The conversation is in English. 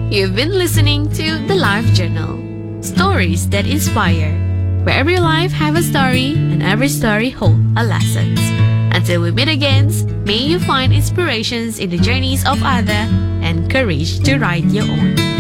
You've been listening to The Life Journal. Stories that inspire. Where every life have a story and every story hold a lesson. Until we meet again, may you find inspirations in the journeys of others and courage to write your own.